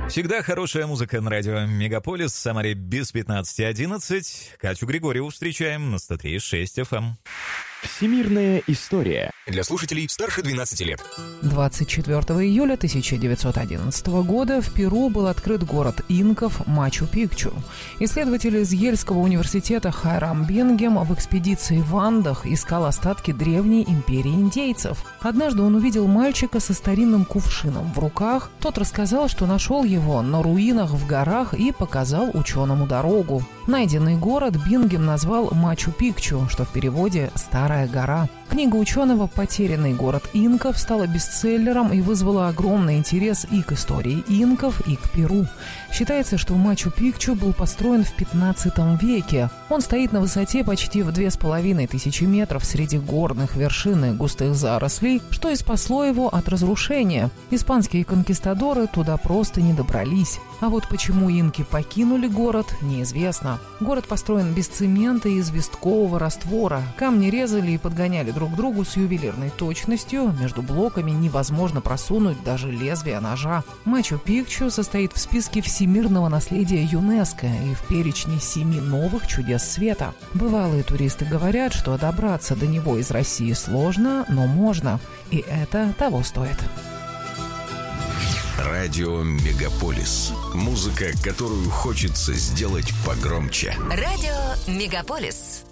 Всегда хорошая музыка на радио Мегаполис. В Самаре без 15:11. Катю Григорьеву встречаем на 103.6 FM. Всемирная история. Для слушателей старше 12 лет. 24 июля 1911 года в Перу был открыт город инков Мачу-Пикчу. Исследователь из Ельского университета Хайрам Бингем в экспедиции в Андах искал остатки древней империи индейцев. Однажды он увидел мальчика со старинным кувшином в руках. Тот рассказал, что нашел его на руинах в горах и показал ученому дорогу. Найденный город Бингем назвал Мачу-Пикчу, что в переводе «Старая гора». Книга ученого «Потерянный город инков» стала бестселлером и вызвала огромный интерес и к истории инков, и к Перу. Считается, что Мачу-Пикчу был построен в 15 веке. Он стоит на высоте почти в 2500 метров среди горных вершин и густых зарослей, что и спасло его от разрушения. Испанские конкистадоры туда просто не добрались. А вот почему инки покинули город, неизвестно. Город построен без цемента и известкового раствора. Камни резали и подгоняли друг к другу с ювелирной точностью. Между блоками невозможно просунуть даже лезвие ножа. Мачу-Пикчу состоит в списке всемирного наследия ЮНЕСКО и в перечне 7 новых чудес света. Бывалые туристы говорят, что добраться до него из России сложно, но можно. И это того стоит. Радио Мегаполис. Музыка, которую хочется сделать погромче. Радио Мегаполис.